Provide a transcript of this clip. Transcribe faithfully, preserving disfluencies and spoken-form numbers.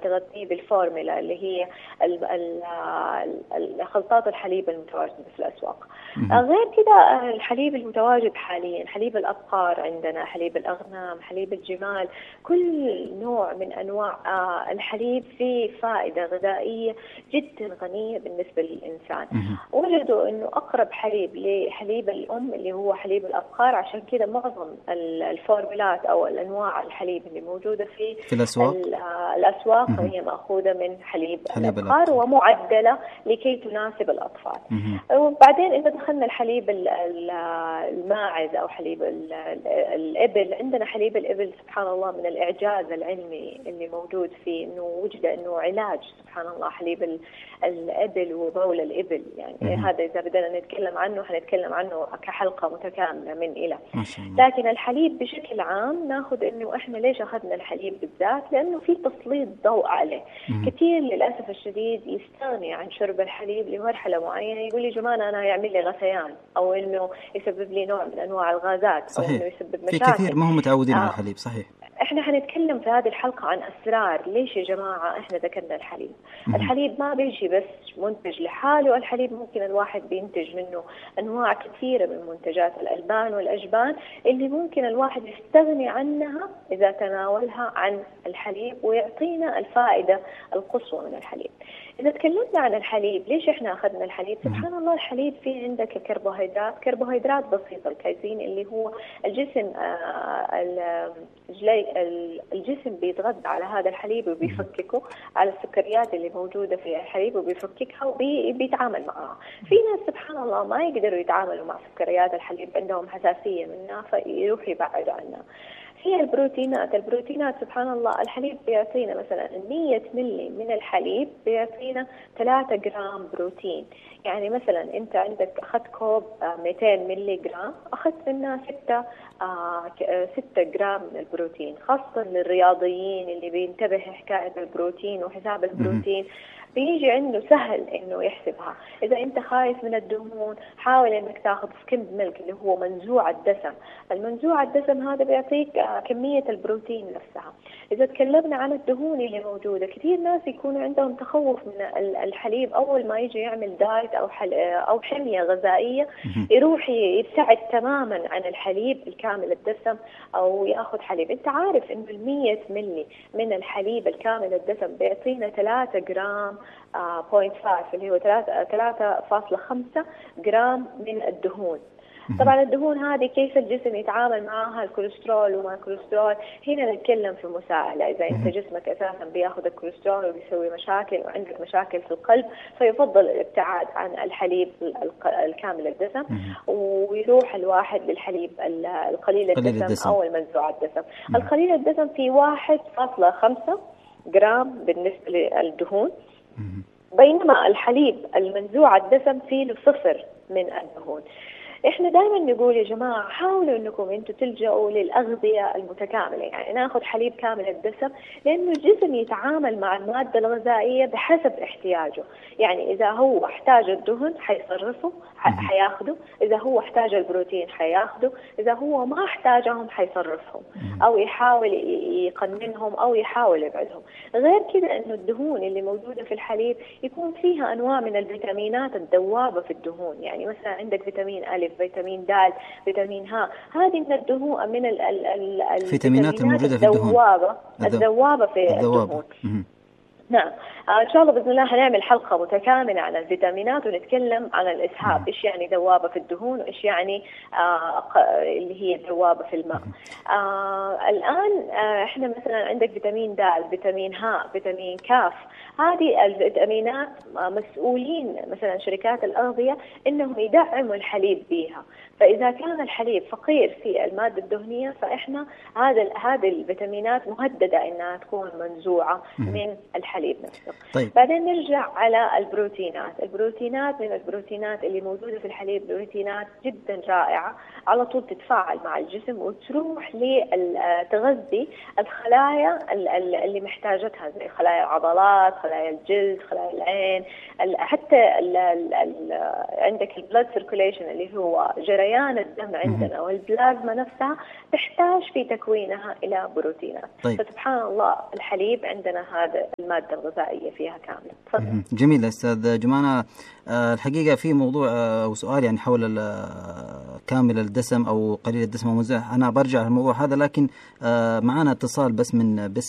تغطيه بالفورمولا اللي هي خلطات الحليب المتواجدة في الأسواق. غير كده الحليب المتواجد حاليا، حليب الأبقار عندنا، حليب الأغنام، حليب الجمال، كل نوع من أنواع الحليب فيه فائدة غذائية جدا غنية بالنسبة للإنسان. وجدوا أنه أقرب حليب لحليب الأم اللي هو حليب الأبقار، عشان كده معظم الفورمولات أو الأنواع الحليب اللي موجودة في, في الأسواق, الأسواق هي مأخوذة من حليب, حليب الأبقار الأبقار ومعدلة لكي تناسب الأطفال. وبعدين إذا دخلنا الحليب الماعز أو حليب الإبل، عندنا حليب الإبل سبحان الله من الإعجاز العلمي اللي موجود فيه إنه وجد إنه علاج سبحان الله حليب الإبل وبول الإبل. يعني مم. هذا إذا بدنا نتكلم عنه حنتكلم عنه كحلقة متكاملة من إلى. ما شاء الله. لكن الحليب بشكل عام ناخذ إنه إحنا ليش أخذنا الحليب بالذات؟ لأنه في تسليط ضوء عليه. مم. كثير للأسف الشديد يستغني عن شرب الحليب لمرحلة معينة، يقول لي جمال أنا يعمل لي غثيان أو إنه يسبب لي نوع من أنواع الغازات، صحيح. أو إنه يسبب مشاكل. في كثير ما هم متعودين آه. على الحليب. صحيح. احنا حنتكلم في هذه الحلقة عن أسرار ليش يا جماعة احنا ذكرنا الحليب. مم. الحليب ما بيجي بس منتج لحاله، الحليب ممكن الواحد بينتج منه أنواع كثيرة من منتجات الألبان والأجبان اللي ممكن الواحد يستغني عنها إذا تناولها عن الحليب ويعطينا الفائدة القصوى من الحليب. إذا تكلمنا عن الحليب ليش إحنا أخذنا الحليب؟ سبحان الله الحليب فيه عندك كربوهيدرات، كربوهيدرات بسيطة الكايزين اللي هو الجسم آه الجسم بيتغذى على هذا الحليب وبيفككه على السكريات اللي موجودة في الحليب وبيفككها وبيتعامل معها. في ناس سبحان الله ما يقدروا يتعاملوا مع سكريات الحليب، عندهم حساسية منها فيروح يبعدوا عنها. هي البروتينات، البروتينات سبحان الله الحليب بيعطينا مثلا مية ملي من الحليب بيعطينا ثلاثة جرام بروتين. يعني مثلا انت عندك اخذت كوب مئتين ملي جرام، اخذت منها ستة ستة جرام من البروتين. خاصة للرياضيين اللي بينتبه حكاية البروتين وحساب البروتين بيجي عنده سهل انه يحسبها. اذا انت خايف من الدهون حاول انك تاخذ سكيمد ميلك اللي هو منزوع الدسم. المنزوع الدسم هذا بيعطيك كمية البروتين نفسها. اذا تكلمنا عن الدهون اللي موجودة، كثير ناس يكون عندهم تخوف من الحليب اول ما يجي يعمل دايت او حل او حمية غذائية يروح يبتعد تماما عن الحليب الكامل الدسم او ياخذ حليب. انت عارف انه المية ملي من الحليب الكامل الدسم بيعطينا ثلاثة جرام بوينت فايف اللي هو ثلاثة فاصلة خمسة جرام من الدهون. طبعا الدهون هذه كيف الجسم يتعامل معها، الكوليسترول وما الكوليسترول، هنا نتكلم في مساءلة. إذا أنت جسمك أساسا بياخذ الكوليسترول وبيسوي مشاكل وعندك مشاكل في القلب فيفضل الابتعاد عن الحليب الكامل الدسم ويروح الواحد للحليب القليل الدسم, الدسم أو المنزوع الدسم. القليل الدسم في واحد فاصلة خمسة جرام بالنسبة للدهون، بينما الحليب المنزوع الدسم فيه صفر من الدهون. احنا دائما نقول يا جماعة حاولوا انكم انتم تلجأوا للأغذية المتكاملة، يعني ناخذ حليب كامل الدسم لانه الجسم يتعامل مع المادة الغذائية بحسب احتياجه. يعني اذا هو احتاج الدهن حيصرفه حياخده، اذا هو احتاج البروتين حياخده، اذا هو ما احتاجهم حيصرفهم او يحاول يقننهم او يحاول يبعدهم. غير كده انه الدهون اللي موجودة في الحليب يكون فيها انواع من الفيتامينات الذوابة في الدهون. يعني مثلا عندك فيتامين ألف، فيتامين د، فيتامين ه، هذه من الدهون من ال ال ال الفيتامينات الموجودة في الدهون الذوابة الذوابة في الدهون. نعم آه إن شاء الله بإذن الله هنعمل حلقة متكاملة عن الفيتامينات ونتكلم عن الإسهاب، إيش يعني ذوابة في الدهون وإيش يعني آه اللي هي ذوابة في الماء. آه الآن آه إحنا مثلا عندك فيتامين د، فيتامين ه، فيتامين كاف، هذه الفيتامينات مسؤولين مثلا شركات الأغذية إنهم يدعموا الحليب بها. فإذا كان الحليب فقير في المادة الدهنية فإحنا هذا هذه الفيتامينات مهددة إنها تكون منزوعة من الحليب الحليب نفسه. طيب. بعدين نرجع على البروتينات. البروتينات من البروتينات اللي موجودة في الحليب بروتينات جدا رائعة، على طول تتفاعل مع الجسم وتروح لتغذي الخلايا اللي محتاجتها، زي خلايا العضلات، خلايا الجلد، خلايا العين، حتى ال ال ال عندك البلاد سيركوليشن اللي هو جريان الدم عندنا، والبلازما نفسها تحتاج في تكوينها إلى بروتينات. طيب. فسبحان الله الحليب عندنا هذا المادة الغذائية فيها كاملة. تفضل. جميل أستاذ جمانة. الحقيقة في موضوع أو سؤال يعني حول كامل الدسم أو قليل الدسم ومزاح، أنا برجع للموضوع هذا، لكن معنا اتصال بس من بس